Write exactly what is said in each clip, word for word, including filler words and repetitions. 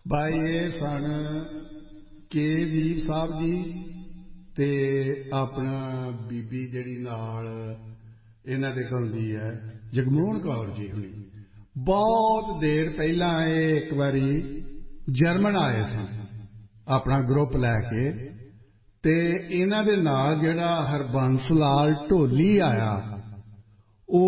भाई ये सन के दीप साहब जी ते अपना बीबी जिहड़ी नाल इन्हां दे गाउंदी है जगमोहन कौर जी हुणी बहुत देर पहला ये एक बारी जर्मन आए सन अपना ग्रुप लैके ते इन्हां दे नाल जिहड़ा हरबंस लाल ढोली आया वो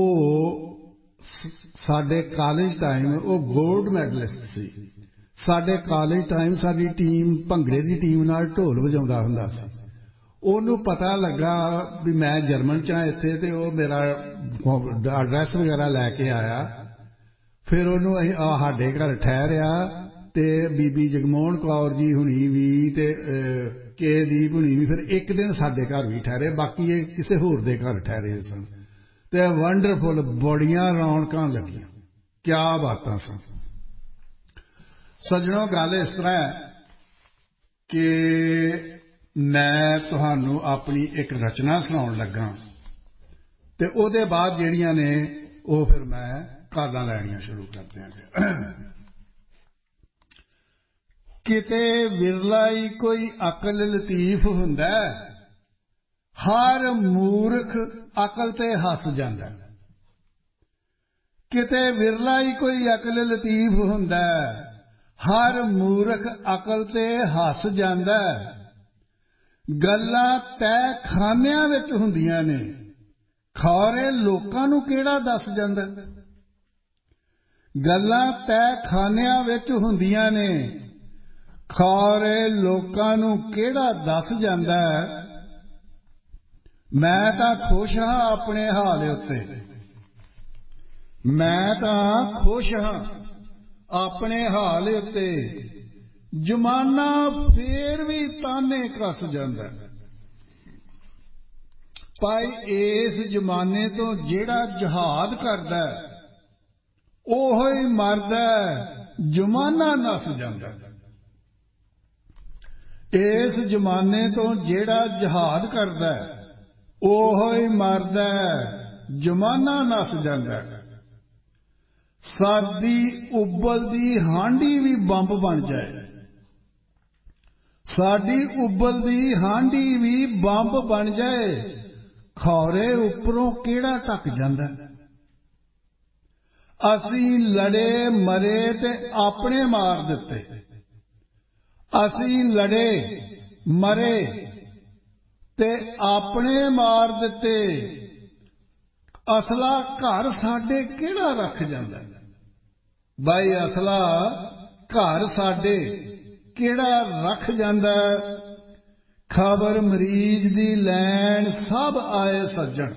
साडे कॉलेज टाइम वो गोल्ड मैडलिस्ट सी साडे कॉलेज टाइम साडी टीम भंगड़े की टीम नाल ढोल वजाउंदा हुंदा सी ओनू पता लगा भी मैं जर्मन च इत्थे ते ओ मेरा एड्रैस वगैरह लैके आया फिर ओनू साडे घर ठहरिया ते बीबी जगमोहन कौर जी हुणी भी ते के दीप हुणी भी फिर एक दिन साडे घर भी ठहरे बाकी ये किसी होर दे घर ठहरे सन ते वंडरफुल बड़ियां रौनकां लगियां क्या बातां सन सज्जनों गल इस तरह है कि मैं तुहानू अपनी एक रचना सुनाउण लगा ते ओहदे बाद जिहड़ियां ने वो फिर मैं कालां लैणियां शुरू कर दियां किते विरला ही कोई अकल लतीफ हुंदा हर मूर्ख अकल ते हस जांदा किते विरला ही कोई अकल लतीफ हुंदा हर मूर्ख अकल ते हस जांदा गल्लां तय खानियां विच हुंदियां ने खौरे लोकां नूं किहड़ा दस जांदा गल्लां तय खानियां विच हुंदियां ने खौरे लोकां नूं किहड़ा दस जांदा मैं तां खुश हां अपने हाल उत्ते मैं तां खुश हां अपने हाल उत्ते जमाना फिर भी ताने कस जांदा भाई इस जमाने तो जेड़ा जिहाद करदा ओहो ही मरदा जमाना नस जांदा इस जमाने तो जेड़ा जिहाद करदा ओहो ही मरदा जमाना नस जांदा साडी उबलदी हांडी भी बंब बन जाए साडी उबलदी हांडी भी बंब बन जाए खौरे उपरों केड़ा टक जांदा असीं लड़े मरे ते अपने मार दिते असीं लड़े मरे ते अपने मार दिते असला घर साडे केड़ा रख जांदा भाई असला घर साडे केड़ा रख जांदा खबर मरीज दी लैन सब आए सज्जन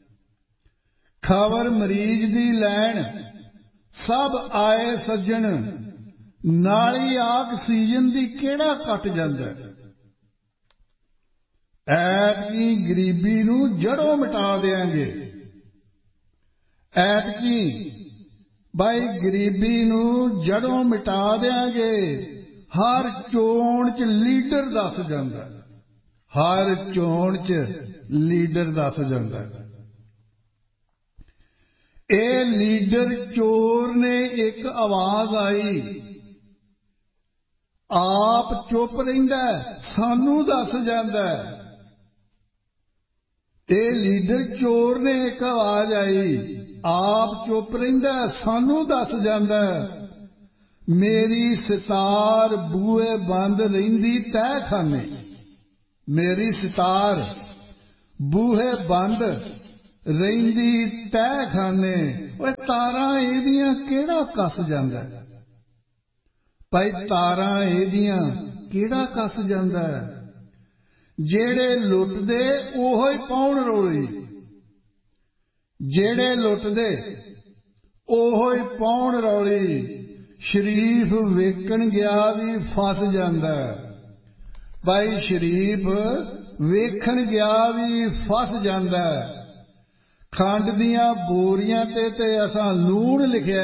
खबर मरीज दी लैन सब आए सज्जन नाली ऑक्सीजन दी केड़ा कट जांदा ऐतकी गरीबी नूं जड़ों मिटा देंगे ऐतकी भाई गरीबी नूं जड़ों मिटा देंगे हर चोण च लीडर दस जांदा हर चोण च लीडर दस जांदा ए लीडर चोर ने एक आवाज आई आप चुप रहिंदा सानू दस जांदा ए लीडर चोर ने एक आवाज आई आप चुप रहिंदा सानू दस जांदा मेरी सितार बूए बंद रहिंदी तय खाने मेरी सितार बूहे बंद रहिंदी तय खाने ओए तारा एदियां केड़ा कस जांदा भाई तारा एदियां केड़ा कस जांदा जेड़े लुटदे ओहो ही पाउण रोली जेड़े लुटदे ओहो ही पाउण रौली शरीफ वेखण गया भी फस जांदा भाई शरीफ वेखण गया भी फस जांदा खंड दियां बोरियां ते ते असां लूण लिखिया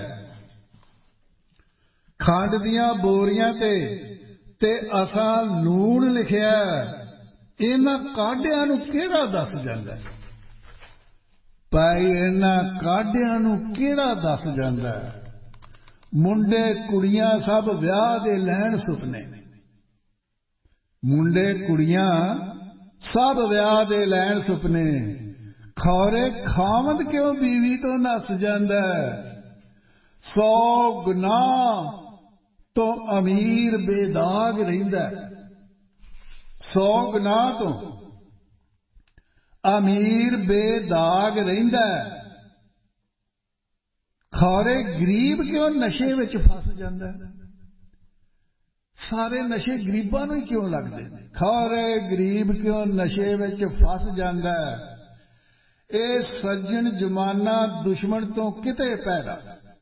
खंड दियां बोरियां ते ते असां लूण लिखिया इन्हां काढियां नूं केड़ा दस जांदा भाई इन्हां काढियां नूं केड़ा दस जांदा ਮੁੰਡੇ ਕੁੜੀਆਂ ਸਭ ਵਿਆਹ ਦੇ ਲੈਣ ਸੁਪਨੇ ਮੁੰਡੇ ਕੁੜੀਆਂ ਸਭ ਵਿਆਹ ਦੇ ਲੈਣ ਸੁਪਨੇ ਖੌਰੇ ਖਾਵੰਦ ਕਿਉਂ ਬੀਵੀ ਤੋਂ ਨੱਸ ਜਾਂਦਾ ਸੌ ਗੁਨਾਹ ਤੋਂ ਅਮੀਰ ਬੇਦਾਗ ਰਹਿੰਦਾ ਸੌ ਗੁਨਾਹ ਤੋਂ ਅਮੀਰ ਬੇਦਾਗ ਰਹਿੰਦਾ ਖੌਰੇ ਗਰੀਬ ਕਿਉਂ ਨਸ਼ੇ ਵਿੱਚ ਫਸ ਜਾਂਦਾ ਸਾਰੇ ਨਸ਼ੇ ਗਰੀਬਾਂ ਨੂੰ ਹੀ ਕਿਉਂ ਲੱਗਦੇ ਨੇ ਖੌਰੇ ਗਰੀਬ ਕਿਉਂ ਨਸ਼ੇ ਵਿੱਚ ਫਸ ਜਾਂਦਾ ਇਹ ਸੱਜਣ ਜ਼ਮਾਨਾ ਦੁਸ਼ਮਣ ਤੋਂ ਕਿਤੇ ਪੈਦਾ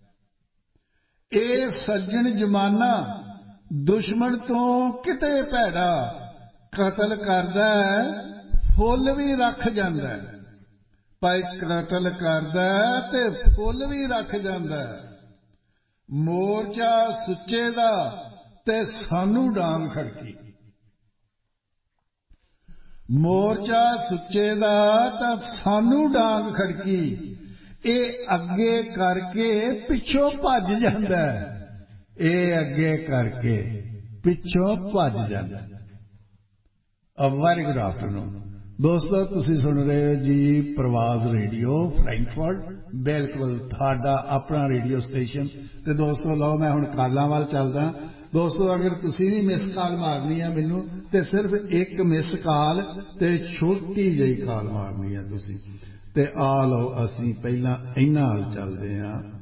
ਇਹ ਸੱਜਣ ਜ਼ਮਾਨਾ ਦੁਸ਼ਮਣ ਤੋਂ ਕਿਤੇ ਪੈਦਾ ਕਤਲ ਕਰਦਾ ਫੁੱਲ ਵੀ ਰੱਖ ਜਾਂਦਾ ਭਾਈ ਕਤਲ ਕਰਦਾ ਤੇ ਫੁੱਲ ਵੀ ਰੱਖ ਜਾਂਦਾ ਮੋਰਚਾ ਸੁੱਚੇ ਦਾ ਤੇ ਸਾਨੂੰ ਡਾਂਗ ਖੜਕੀ ਮੋਰਚਾ ਸੁੱਚੇ ਦਾ ਤਾਂ ਸਾਨੂੰ ਡਾਂਗ ਖੜਕੀ ਇਹ ਅੱਗੇ ਕਰਕੇ ਪਿੱਛੋਂ ਭੱਜ ਜਾਂਦਾ ਇਹ ਅੱਗੇ ਕਰਕੇ ਪਿੱਛੋਂ ਭੱਜ ਜਾਂਦਾ ਅ ਵੈਰੀ ਗੁੱਡ ਆਫਟਰਨੂਨ ਦੋਸਤੋ ਤੁਸੀਂ ਸੁਣ ਰਹੇ ਹੋ ਜੀ ਪ੍ਰਵਾਜ਼ ਰੇਡੀਓ ਫਰੈਂਕਫਰਟ ਬਿਲਕੁਲ ਤੁਹਾਡਾ ਆਪਣਾ ਰੇਡੀਓ ਸਟੇਸ਼ਨ ਤੇ ਦੋਸਤੋ ਲਓ ਮੈਂ ਹੁਣ ਕਾਲਾਂ ਵੱਲ ਚੱਲਦਾ ਦੋਸਤੋ ਅਗਰ ਤੁਸੀਂ ਵੀ ਮਿਸ ਕਾਲ ਮਾਰਨੀ ਹੈ ਮੈਨੂੰ ਤੇ ਸਿਰਫ ਇੱਕ ਮਿਸ ਕਾਲ ਤੇ ਛੋਟੀ ਜਿਹੀ ਕਾਲ ਮਾਰਨੀ ਹੈ ਤੁਸੀਂ ਤੇ ਆ ਲਓ ਅਸੀਂ ਪਹਿਲਾਂ ਇਹਨਾਂ ਵੱਲ ਚੱਲਦੇ ਹਾਂ